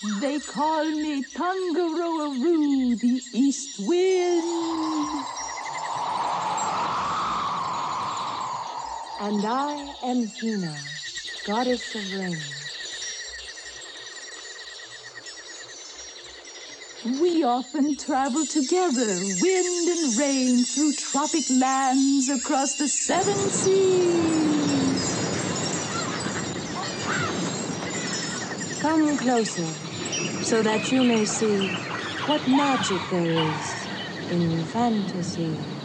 They call me Tangaroa-Roo, the East Wind. And I am Hina, goddess of rain. We often travel together, wind and rain, through tropic lands across the 7 seas. Come closer, so that you may see what magic there is in fantasy.